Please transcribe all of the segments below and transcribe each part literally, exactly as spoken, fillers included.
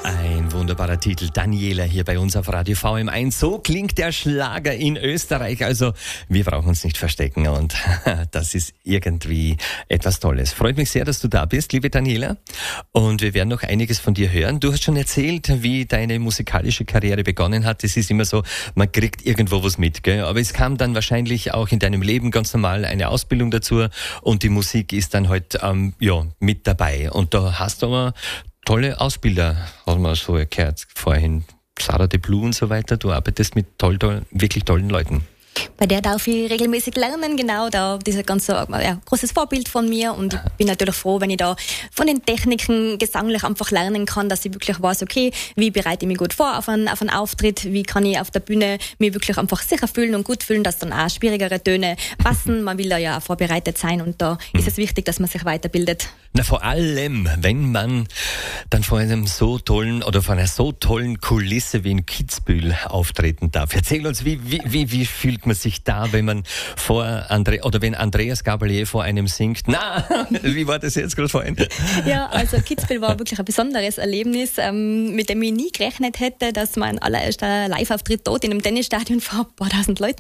Ein wunderbarer Titel, Daniela hier bei uns auf Radio V M eins. So klingt der Schlager in Österreich. Also wir brauchen uns nicht verstecken und das ist irgendwie etwas Tolles. Freut mich sehr, dass du da bist, liebe Daniela. Und wir werden noch einiges von dir hören. Du hast schon erzählt, wie deine musikalische Karriere begonnen hat. Es ist immer so, man kriegt irgendwo was mit, gell? Aber es kam dann wahrscheinlich auch in deinem Leben ganz normal eine Ausbildung dazu und die Musik ist dann halt ähm, ja, mit dabei. Und da hast du aber tolle Ausbilder, hat man so gehört vorhin, Sarah de Blue und so weiter. Du arbeitest mit toll, toll, wirklich tollen Leuten. Bei der darf ich regelmäßig lernen, genau, da dieser ganze ja, großes Vorbild von mir und ich bin natürlich froh, wenn ich da von den Techniken gesanglich einfach lernen kann, dass ich wirklich weiß, okay, wie bereite ich mich gut vor auf einen, auf einen Auftritt, wie kann ich auf der Bühne mich wirklich einfach sicher fühlen und gut fühlen, dass dann auch schwierigere Töne passen. Man will da ja auch vorbereitet sein und da mhm. ist es wichtig, dass man sich weiterbildet. Na, vor allem, wenn man dann vor einem so tollen oder vor einer so tollen Kulisse wie in Kitzbühel auftreten darf. Erzähl uns, wie, wie, wie, wie fühlt man sich da, wenn man vor Andre oder wenn Andreas Gabalier vor einem singt? Na, wie war das jetzt gerade vorhin? Ja, also Kitzbühel war wirklich ein besonderes Erlebnis, ähm, mit dem ich nie gerechnet hätte, dass mein allererster Live-Auftritt dort in einem Tennisstadion vor ein paar tausend Leuten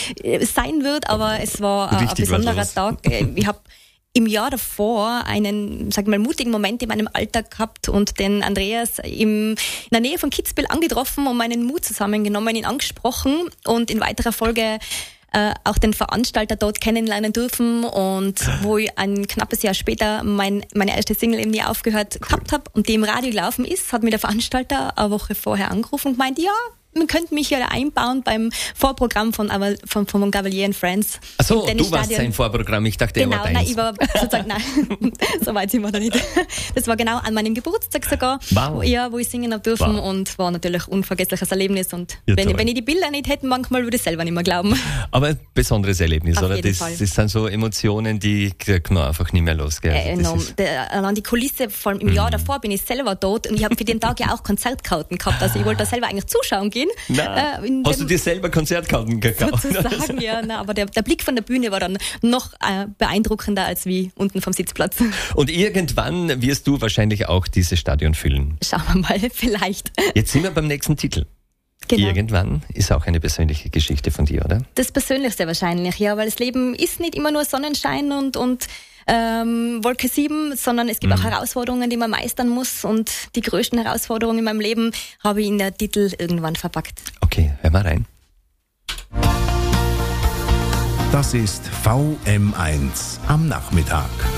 sein wird, aber es war ein Richtig besonderer Tag. Ich habe im Jahr davor einen, sag mal, mutigen Moment in meinem Alltag gehabt und den Andreas im, in der Nähe von Kitzbühel angetroffen und meinen Mut zusammengenommen, ihn angesprochen und in weiterer Folge äh, auch den Veranstalter dort kennenlernen dürfen und wo ich ein knappes Jahr später mein, meine erste Single eben nie aufgehört cool. gehabt habe und die im Radio gelaufen ist, hat mir der Veranstalter eine Woche vorher angerufen und gemeint, ja, man könnte mich ja einbauen beim Vorprogramm von, von, von Gabalier and Friends. Ach so, du warst sein Vorprogramm, ich dachte, genau, er war deins. Nein, ich war sozusagen, nein, so weit sind wir da nicht. Das war genau an meinem Geburtstag sogar, wow. wo, ja, wo ich singen habe dürfen wow. und war natürlich ein unvergessliches Erlebnis und ja, wenn, wenn ich die Bilder nicht hätte, manchmal würde ich selber nicht mehr glauben. Aber ein besonderes Erlebnis, Auf oder? Jeden Das, Fall. das sind so Emotionen, die kriegt man einfach nicht mehr los, gell? Äh, enorm. Der, allein die Kulisse, vor allem im Jahr davor bin ich selber dort und ich habe für den Tag ja auch Konzertkarten gehabt, also ich wollte da selber eigentlich zuschauen gehen. Nein. Äh, Hast du dir selber Konzertkarten gekauft? Sozusagen, ja. Na, aber der, der Blick von der Bühne war dann noch äh, beeindruckender als wie unten vom Sitzplatz. Und irgendwann wirst du wahrscheinlich auch dieses Stadion füllen. Schauen wir mal, vielleicht. Jetzt sind wir beim nächsten Titel. Genau. Irgendwann ist auch eine persönliche Geschichte von dir, oder? Das Persönlichste wahrscheinlich, ja, weil das Leben ist nicht immer nur Sonnenschein und, und ähm, Wolke sieben, sondern es gibt mhm. auch Herausforderungen, die man meistern muss und die größten Herausforderungen in meinem Leben habe ich in der Titel irgendwann verpackt. Okay, hör mal rein. Das ist V M eins am Nachmittag.